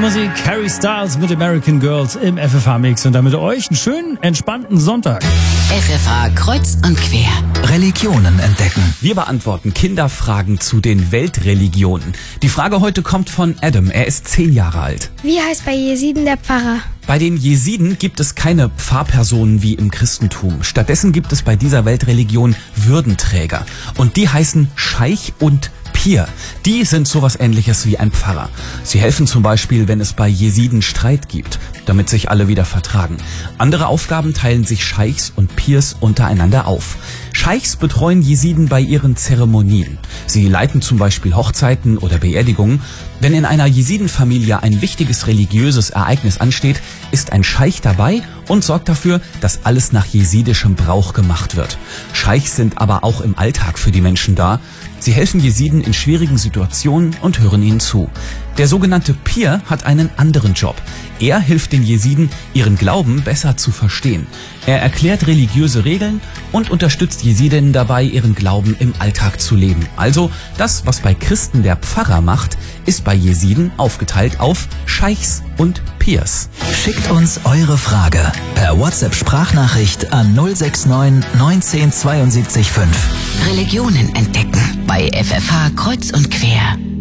Musik, Harry Styles mit American Girls im FFH-Mix und damit euch einen schönen, entspannten Sonntag. FFH kreuz und quer. Religionen entdecken. Wir beantworten Kinderfragen zu den Weltreligionen. Die Frage heute kommt von Adam. Er ist 10 Jahre alt. Wie heißt bei Jesiden der Pfarrer? Bei den Jesiden gibt es keine Pfarrpersonen wie im Christentum. Stattdessen gibt es bei dieser Weltreligion Würdenträger. Und die heißen Scheich und Pir. Die sind sowas Ähnliches wie ein Pfarrer. Sie helfen zum Beispiel, wenn es bei Jesiden Streit gibt, damit sich alle wieder vertragen. Andere Aufgaben teilen sich Scheichs und Pirs untereinander auf. Scheichs betreuen Jesiden bei ihren Zeremonien. Sie leiten zum Beispiel Hochzeiten oder Beerdigungen. Wenn in einer Jesidenfamilie ein wichtiges religiöses Ereignis ansteht, ist ein Scheich dabei und sorgt dafür, dass alles nach jesidischem Brauch gemacht wird. Scheichs sind aber auch im Alltag für die Menschen da. Sie helfen Jesiden in schwierigen Situationen und hören ihnen zu. Der sogenannte Pir hat einen anderen Job. Er hilft den Jesiden, ihren Glauben besser zu verstehen. Er erklärt religiöse Regeln und unterstützt Jesidinnen dabei, ihren Glauben im Alltag zu leben. Also das, was bei Christen der Pfarrer macht, ist bei Jesiden aufgeteilt auf Scheichs und Pirs. Schickt uns eure Frage per WhatsApp-Sprachnachricht an 069 19 72 5. Religionen entdecken bei FFH kreuz und quer.